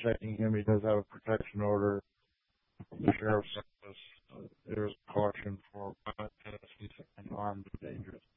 protecting him. He does have a protection order. The sheriff's office, there's caution for violent, tendencies and armed and dangerous.